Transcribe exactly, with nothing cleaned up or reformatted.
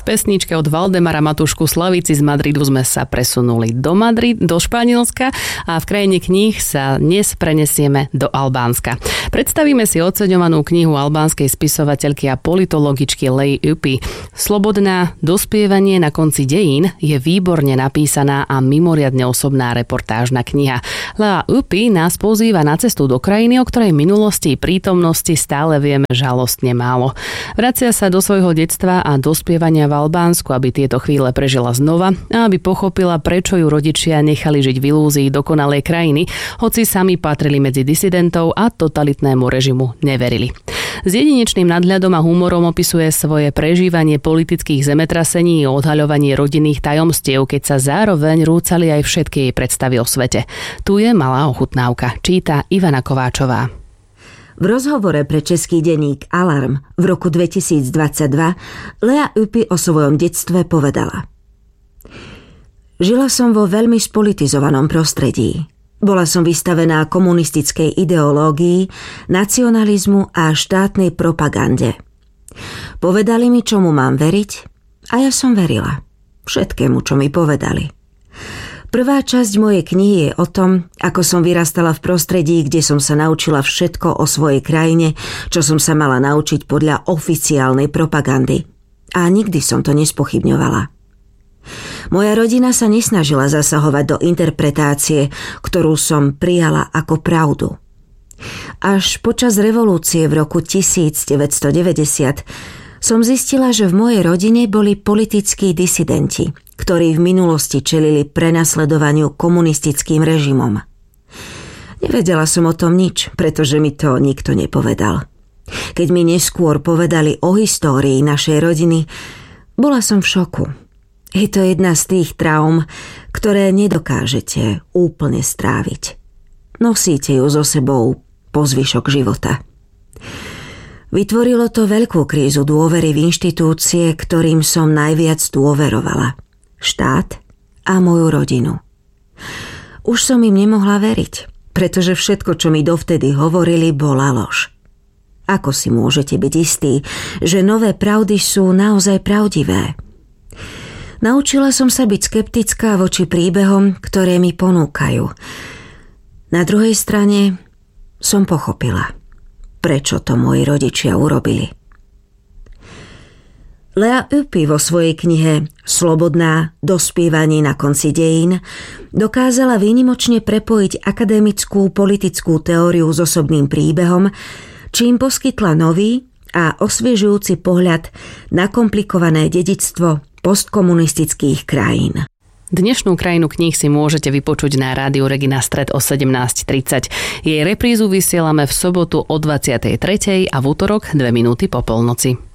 V pesničke od Valdemara Matušku Slavíci z Madridu sme sa presunuli do Madrid, do Španielska a v krajine kníh sa dnes prenesieme do Albánska. Predstavíme si oceňovanú knihu albánskej spisovateľky a politologičky Leigh Upy. Slobodná, dospievanie na konci dejín je výborne napísaná a mimoriadne osobná reportážna kniha. Leigh Upy nás pozýva na cestu do krajiny, o ktorej minulosti i prítomnosti stále vieme žalostne málo. Vracia sa do svojho detstva a dospievania v Albánsku, aby tieto chvíle prežila znova a aby pochopila, prečo ju rodičia nechali žiť v ilúzii dokonalej krajiny, hoci sami patrili medzi disidentov a totalitnému režimu neverili. S jedinečným nadhľadom a humorom opisuje svoje prežívanie politických zemetrasení a odhaľovanie rodinných tajomstiev, keď sa zároveň rúcali aj všetky jej predstavy o svete. Tu je malá ochutnávka. Číta Ivana Kováčová. V rozhovore pre český denník Alarm v roku dvetisícdvadsaťdva Leigh Upy o svojom detstve povedala: Žila som vo veľmi spolitizovanom prostredí. Bola som vystavená komunistickej ideológii, nacionalizmu a štátnej propagande. Povedali mi, čomu mám veriť, a ja som verila. Všetkému, čo mi povedali. Prvá časť mojej knihy je o tom, ako som vyrastala v prostredí, kde som sa naučila všetko o svojej krajine, čo som sa mala naučiť podľa oficiálnej propagandy. A nikdy som to nespochybňovala. Moja rodina sa nesnažila zasahovať do interpretácie, ktorú som prijala ako pravdu. Až počas revolúcie v roku devätnásťstodeväťdesiat som zistila, že v mojej rodine boli politickí disidenti, ktorí v minulosti čelili prenasledovaniu komunistickým režimom. Nevedela som o tom nič, pretože mi to nikto nepovedal. Keď mi neskôr povedali o histórii našej rodiny, bola som v šoku. Je to jedna z tých traum, ktoré nedokážete úplne stráviť. Nosíte ju so sebou po zvyšok života. Vytvorilo to veľkú krízu dôvery v inštitúcie, ktorým som najviac dôverovala. Štát a moju rodinu. Už som im nemohla veriť, pretože všetko, čo mi dovtedy hovorili, bola lož. Ako si môžete byť istí, že nové pravdy sú naozaj pravdivé? Naučila som sa byť skeptická voči príbehom, ktoré mi ponúkajú. Na druhej strane som pochopila, prečo to moji rodičia urobili. Leigh Upy vo svojej knihe Slobodná, dospievaní na konci dejín dokázala výnimočne prepojiť akademickú politickú teóriu s osobným príbehom, čím poskytla nový a osviežujúci pohľad na komplikované dedičstvo postkomunistických krajín. Dnešnú krajinu kníh si môžete vypočuť na rádiu Regina Stred o sedemnásť tridsať. Jej reprízu vysielame v sobotu o dvadsiatej tretej a v utorok dve minúty po polnoci.